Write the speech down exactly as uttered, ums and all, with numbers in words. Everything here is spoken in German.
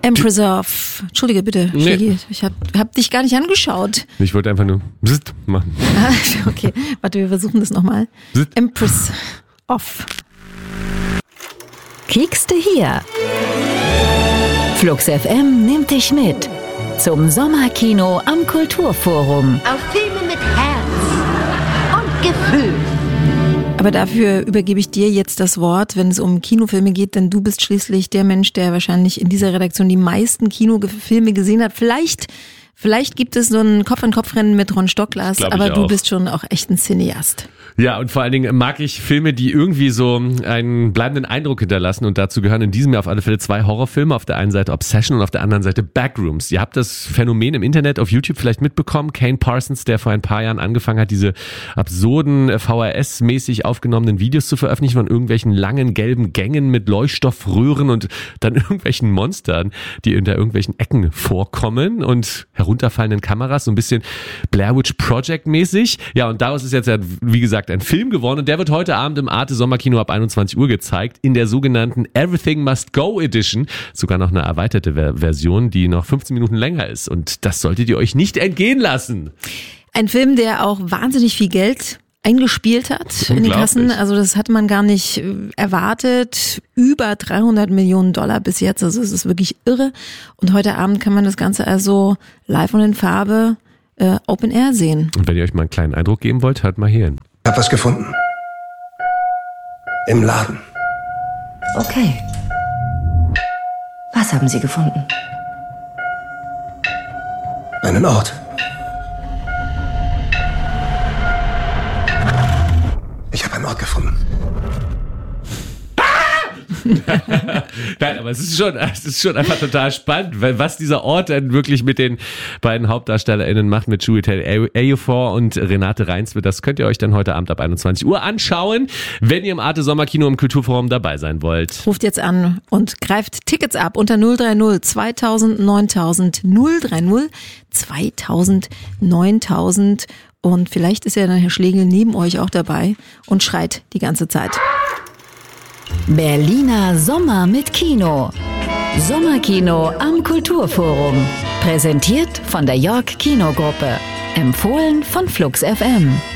Empress of... Entschuldige bitte, nee. Ich habe hab dich gar nicht angeschaut. Ich wollte einfach nur Bzzzt machen. Ah, okay, warte, wir versuchen das nochmal. Empress of... Kiekste hier. Flux F M nimmt dich mit zum Sommerkino am Kulturforum. Auf Filme mit Herz und Gefühl. Aber dafür übergebe ich dir jetzt das Wort, wenn es um Kinofilme geht, denn du bist schließlich der Mensch, der wahrscheinlich in dieser Redaktion die meisten Kinofilme gesehen hat. Vielleicht, vielleicht gibt es so ein Kopf-an-Kopf-Rennen mit Ron Stocklas, aber du bist schon auch echt ein Cineast. Ja, und vor allen Dingen mag ich Filme, die irgendwie so einen bleibenden Eindruck hinterlassen, und dazu gehören in diesem Jahr auf alle Fälle zwei Horrorfilme. Auf der einen Seite Obsession und auf der anderen Seite Backrooms. Ihr habt das Phänomen im Internet auf YouTube vielleicht mitbekommen. Kane Parsons, der vor ein paar Jahren angefangen hat, diese absurden V H S-mäßig aufgenommenen Videos zu veröffentlichen von irgendwelchen langen gelben Gängen mit Leuchtstoffröhren und dann irgendwelchen Monstern, die unter irgendwelchen Ecken vorkommen und herunterfallenden Kameras, so ein bisschen Blair Witch Project mäßig. Ja, und daraus ist jetzt ja, wie gesagt, ein Film geworden, und der wird heute Abend im Arte Sommerkino ab einundzwanzig Uhr gezeigt, in der sogenannten Everything Must Go Edition. Sogar noch eine erweiterte Ver- Version, die noch fünfzehn Minuten länger ist, und das solltet ihr euch nicht entgehen lassen. Ein Film, der auch wahnsinnig viel Geld eingespielt hat in den Kassen. Also das hat man gar nicht erwartet. Über dreihundert Millionen Dollar bis jetzt. Also es ist wirklich irre. Und heute Abend kann man das Ganze also live und in Farbe äh, Open Air sehen. Und wenn ihr euch mal einen kleinen Eindruck geben wollt, hört mal hier hin. Ich hab was gefunden. Im Laden. Okay. Was haben Sie gefunden? Einen Ort. Ich habe einen Ort gefunden. Nein, aber es ist schon, es ist schon einfach total spannend, weil was dieser Ort dann wirklich mit den beiden HauptdarstellerInnen macht, mit Chiwetel Ejiofor und Renate Reinsve, das könnt ihr euch dann heute Abend ab einundzwanzig Uhr anschauen, wenn ihr im Arte Sommerkino im Kulturforum dabei sein wollt. Ruft jetzt an und greift Tickets ab unter null drei null zweitausend neuntausend null drei null zweitausend neuntausend, und vielleicht ist ja dann Herr Schlegel neben euch auch dabei und schreit die ganze Zeit. Berliner Sommer mit Kino. Sommerkino am Kulturforum. Präsentiert von der York Kinogruppe. Empfohlen von Flux F M.